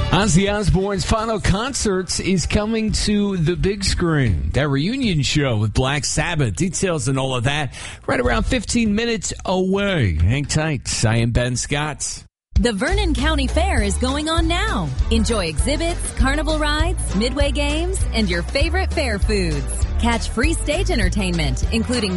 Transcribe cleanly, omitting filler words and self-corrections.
Ozzy Osbourne's final concerts is coming to the big screen. That reunion show with Black Sabbath. Details and all of that right around 15 minutes away. Hang tight. I am Ben Scott. The Vernon County Fair is going on now. Enjoy exhibits, carnival rides, midway games, and your favorite fair foods. Catch free stage entertainment, including